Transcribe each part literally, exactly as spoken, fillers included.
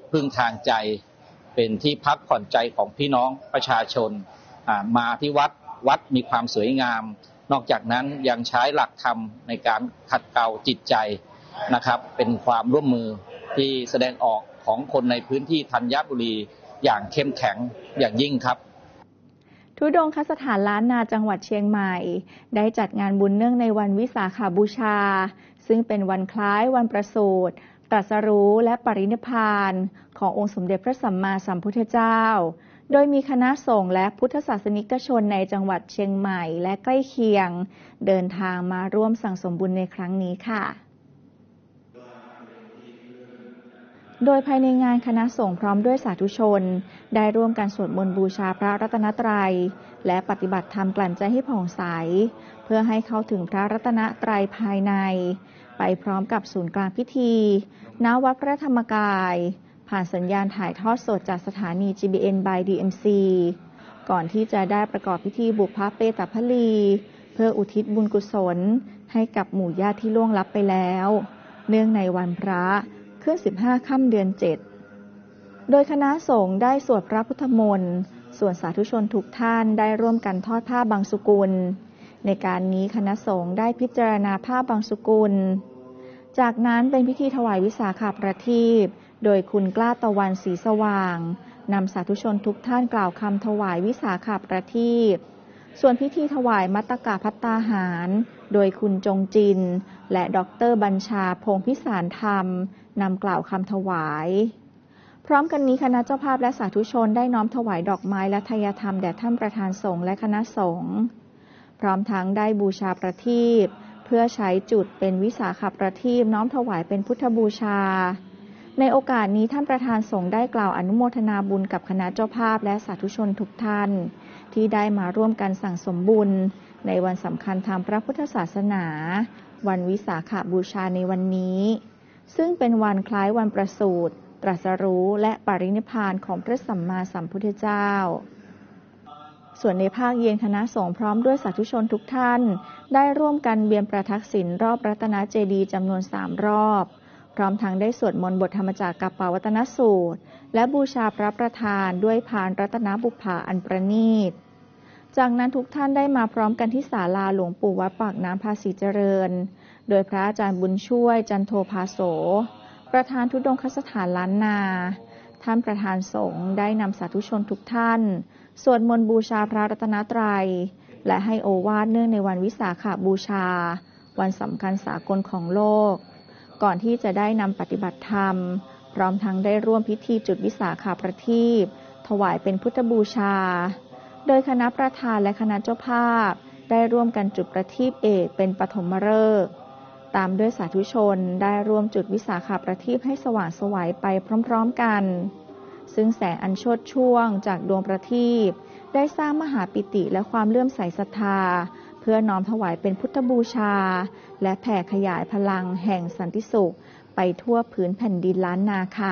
พึ่งทางใจเป็นที่พักผ่อนใจของพี่น้องประชาชนมาที่วัดวัดมีความสวยงามนอกจากนั้นยังใช้หลักธรรมในการขัดเกลาจิตใจนะครับเป็นความร่วมมือที่แสดงออกของคนในพื้นที่ธัญบุรีอย่างเข้มแข็งอย่างยิ่งครับธุดงคสถานล้านนาจังหวัดเชียงใหม่ได้จัดงานบุญเนื่องในวันวิสาขบูชาซึ่งเป็นวันคล้ายวันประสูติตรัสรู้และปรินิพพานขององค์สมเด็จพระสัมมาสัมพุทธเจ้าโดยมีคณะสงฆ์และพุทธศาสนิกชนในจังหวัดเชียงใหม่และใกล้เคียงเดินทางมาร่วมสั่งสมบุญในครั้งนี้ค่ะโดยภายในงานคณะสงฆ์พร้อมด้วยสาธุชนได้ร่วมกันสวดมนต์บูชาพระรัตนตรัยและปฏิบัติธรรมกลั่นใจให้ผ่องใสเพื่อให้เข้าถึงพระรัตนตรัยภายในไปพร้อมกับศูนย์กลางพิธีณวัดพระธรรมกายผ่านสัญญาณถ่ายทอดสดจากสถานี จี บี เอ็น by ดี เอ็ม ซี ก่อนที่จะได้ประกอบพิธีบุพเปตพลีเพื่ออุทิศบุญกุศลให้กับหมู่ญาติที่ล่วงลับไปแล้วเนื่องในวันพระขึ้นสิบห้าค่ำเดือนเจ็ดโดยคณะสงฆ์ได้สวดพระพุทธมนต์ส่วนสาธุชนทุกท่านได้ร่วมกันทอดผ้าบางสุกุลในการนี้คณะสงฆ์ได้พิจารณาผ้าบางสุกุลจากนั้นเป็นพิธีถวายวิสาขประทีปโดยคุณกล้าตะวันสีสว่างนำสาธุชนทุกท่านกล่าวคำถวายวิสาขประทีปส่วนพิธีถวายมัตตกภัตตาหารโดยคุณจงจินและดร.บัญชาพงพิสารธรรมนำกล่าวคำถวายพร้อมกันนี้คณะเจ้าภาพและสาธุชนได้น้อมถวายดอกไม้และทายธรรมแด่ท่านประธานสงฆ์และคณะสงฆ์พร้อมทั้งได้บูชาประทีปเพื่อใช้จุดเป็นวิสาขประทีปน้อมถวายเป็นพุทธบูชาในโอกาสนี้ท่านประธานสงฆ์ได้กล่าวอนุโมทนาบุญกับคณะเจ้าภาพและสาธุชนทุกท่านที่ได้มาร่วมกันสั่งสมบุญในวันสำคัญทางพระพุทธศาสนาวันวิสาขบูชาในวันนี้ซึ่งเป็นวันคล้ายวันประสูติตรัสรู้และปรินิพพานของพระสัมมาสัมพุทธเจ้าส่วนในภาคเย็นคณะสงฆ์พร้อมด้วยสาธุชนทุกท่านได้ร่วมกันเวียนประทักษิณรอบรัตนเจดีย์จำนวนสามรอบพร้อมทั้งได้สวดมนต์บทธรรมจักรกัปปวัตนสูตรและบูชาพระประธานด้วยพานรัตนบุพภาอันประณีตจากนั้นทุกท่านได้มาพร้อมกันที่ศาลาหลวงปู่วัดปากน้ำภาษีเจริญโดยพระอาจารย์บุญช่วยจันโทภาโสประธานธุดงคสถานล้านนาท่านประธานสงฆ์ได้นำสาธุชนทุกท่านสวดมนต์บูชาพระรัตนตรัยและให้โอวาทเนื่องในวันวิสาขบูชาวันสำคัญสากลของโลกก่อนที่จะได้นำปฏิบัติธรรมพร้อมทั้งได้ร่วมพิธีจุดวิสาขประทีปถวายเป็นพุทธบูชาโดยคณะประธานและคณะเจ้าภาพได้ร่วมกันจุดประทีปเอกเป็นปฐมฤกษ์ตามด้วยสาธุชนได้ร่วมจุดวิสาขประทีปให้สว่างไสวไปพร้อมๆกันซึ่งแสงอันโชติช่วงจากดวงประทีปได้สร้างมหาปิติและความเลื่อมใสศรัทธาเพื่อน้อมถวายเป็นพุทธบูชาและแผ่ขยายพลังแห่งสันติสุขไปทั่วพื้นแผ่นดินล้านนาค่ะ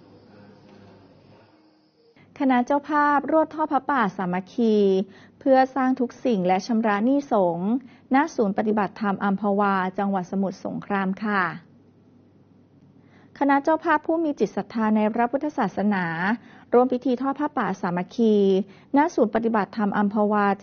คณะเจ้าภาพรวดทอดพระป่าสามัคคีเพื่อสร้างทุกสิ่งและชำระหนี้สงฆ์ณศูนย์ปฏิบัติธรรมอัมพวาจังหวัดสมุทรสงครามค่ะคณะเจ้าภาพผู้มีจิตศรัทธาในพระพุทธศาสนาร่วมพิธีทอดพระป่าสามัคคีณศูนย์ปฏิบัติธรรมอัมพวา